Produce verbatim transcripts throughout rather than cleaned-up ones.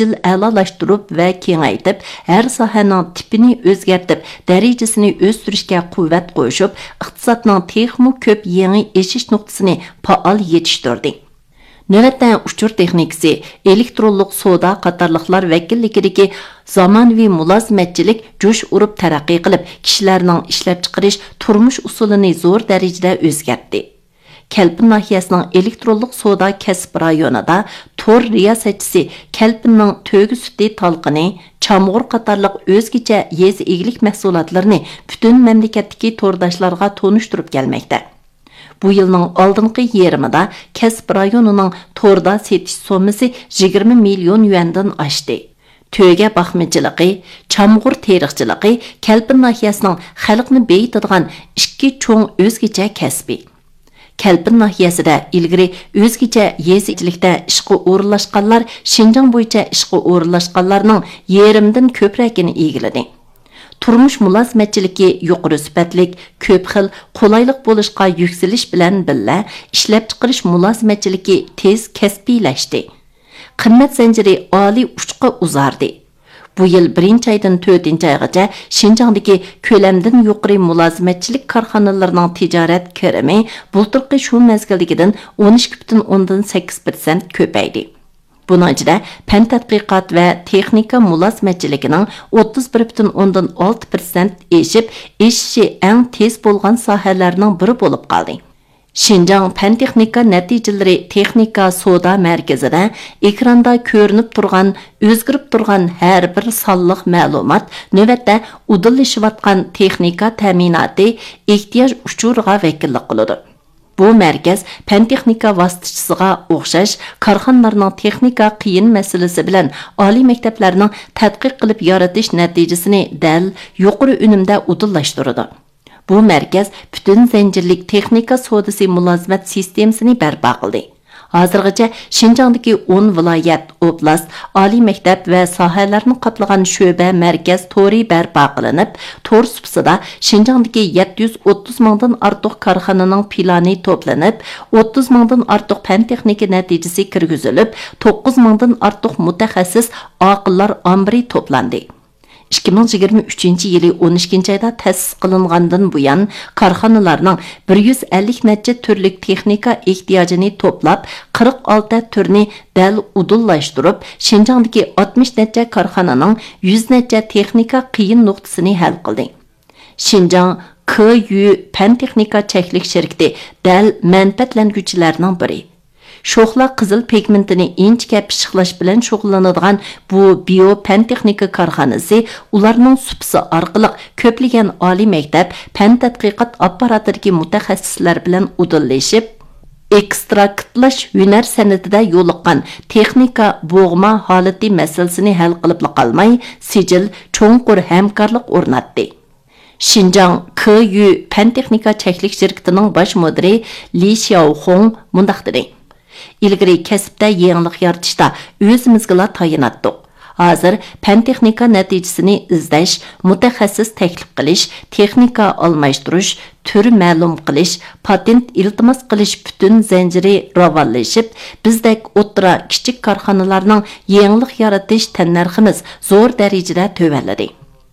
sijil a'lolashtirib va kengaytib, har sohaning tipini o'zgartib, darajasini o'stirishga quvvat qo'shib, iqtisodning texmo ko'p yangi eshish nuqtasini faol yetishtirdi. Navbatdan uchur texnikasi, elektronlik savdo qatorliqlar vakilligidagi zamonaviy mulozimatchilik jo'sh urib taraqqiy qilib, kishilarning ishlab chiqarish turmush usulini zo'r darajada o'zgartdi. Kelpin nahiyasining elektronlik savdo kasb rayonida tor riyosatchisi Kelpinning to'gi suti talqini, chamg'ur qatorliq o'zgacha yezi eglik mahsulotlarini butun mamlakatdagi to'rdoshlarga tonishtirib kelmoqda. Bu yilning oldingi yerimida kasb rayonining to'rda setish so'misi yigirma million yuandan oshdi. To'ga baxmichiligi, chamg'ur teriqchiligi Kelpin nahiyasining xalqni beyitadigan ikki cho'ng o'zgacha kasbi. Kelpin nahiyasida ilgari o'zgacha yezichilikda ishga o'rinlashganlar Şinjan bo'yicha ishga o'rinlashganlarning yerimdan ko'pragini egiladi. Turmush mulozimatchiligi yuqori sifatlik, ko'p xil qulaylik bo'lishga yuksalish bilan billa ishlab chiqarish mulozimatchiligi tez kasbiylashdi. Qimmat zanjiri oliy uchqa uzardi. Bu yil birinchi oydan to'rtinchi oygacha Şinjandagi ko'lamdan yuqori mulozimatchilik korxonalarining tijorat kirimi bulturqi shu mezgildagidan o'n ikki butun o'ndan sakkiz persent ko'paydi. Bunun ichida fan tadqiqot va texnika mulozimatchiligining o'ttiz bir butun o'ndan olti persent eshib, eshishi eng tez bo'lgan sohalarning biri bo'lib qoldi. Şinjan fan texnika natijalari texnika savdo markazida ekranda ko'rinib turgan, o'zgarib turgan har bir sonliq ma'lumot navbatda udillashayotgan texnika ta'minoti ehtiyoj uchuriga vakillik qiladi. Bu markaz fan texnika vositachisiga o'xshash korxonalarning texnika qiyin masalasi bilan oliy maktablarning tadqiq qilib yaratish natijasini dal yuqori unumda udillashtiradi. Bu markaz butun zanjirlik texnika savdosi mulozimat sistemasini barpo qildi. Hozirgacha Şinjandagi o'n viloyat, oblast, oliy maktab va sohalarni qoplagan sho'ba markaz to'ri barpo qilinib, to'r subsida Şinjandagi yetti yuz o'ttiz mingdan ortiq korxonaning plani to'planib, o'ttiz mingdan ortiq fan texnika natijasi kirgizilib, to'qqiz mingdan ortiq mutaxassis oqillar ombiri to'plandi. ikki ming yigirma uchinchi yili o'n ikkinchi oyda ta'sis qilingandan buyon korxonalarning bir yuz ellik necha turlik texnika ehtiyojini to'plab, qirq olti turni dal udullashtirib, Şinjandagi oltmish necha korxonaning yuz necha texnika qiyin nuqtasini hal qildi. Şinjan K Y fan texnika cheklik shirkati dal manfaatlanuvchilarning biri. Sho'xla qizil pigmentini inchga pishiqlash bilan shug'ullanadigan bu bio fan texnika korxonasi ularning supsi orqali ko'plagan oliy maktab fan tadqiqot apparatidagi mutaxassislar bilan udillashib, ekstraktlash hunar san'atida yo'liqqan texnika bo'g'ma holati masalasini hal qilib qolmay, sijil cho'nqur hamkorlik o'rnatdi. Şinjan K Y fan texnika cheklik shirkatining bosh mudiri Li Xiaohong mundaq dedi: İlgari kasbda yangilik yaratishda o'zimizga tayinatdik. Hozir fan texnika natijasini izlash, mutaxassis taklif qilish, texnika almashtirish, tür ma'lum qilish, patent iltimos qilish butun zanjiri ravonlashib, bizdek o'ttira kichik korxonalarning yangilik yaratish tannarximiz zo'r darajada tövalladi.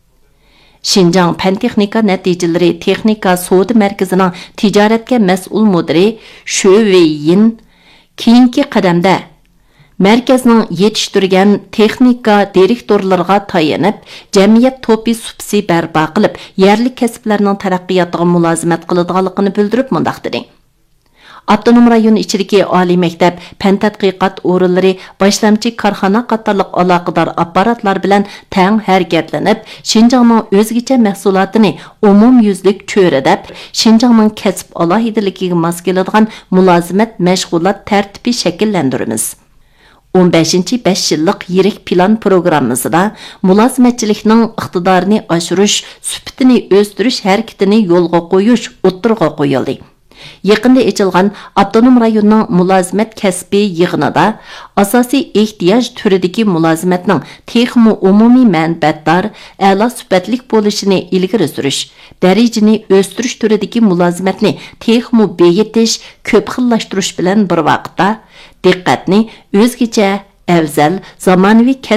Şinjan fan texnika natijalari texnika savdo markazining tijoratga mas'ul mudiri Shu Weiyin keyingi qadamda markazning yetishtirgan texnika direktorlariga tayanib, jamiyat to'pi subsi barpo qilib, yerlik kasblarning taraqqiyotiga mulozimat qiladiganligini bildirib mundaq dedi. Avtonom rayon ichidagi oliy maktab, fan tadqiqot o'rinlari, boshlamchi korxona qatorliq aloqador apparatlar bilan tang harakatlanib, Şinjanning o'zgacha mahsulotini umumyuzlik cho'radab, Şinjanning kasb alohidaligiga mos keladigan mulozimat mashg'ulot tartibi shakllantiramiz. o'n beshinchi besh yillik yirik plan programmasida mulozimatchilikning iqtidorini oshirish, sifatini o'stirish harakatini yo'lga qo'yish o'ttirg'a qo'yildi. Yaqinda ochilgan avtonom rayonning mulozimat kasbi yig'inida asosiy ehtiyoj turidagi mulozimatning texmo umumiy manfaatdor, a'lo sifatlik bo'lishini ilgari surish, darajani o'stirish turidagi mulozimatni texmo beyitish, ko'p xillashtirish bilan bir vaqtda diqqatni o'zgacha afzal zamonaviy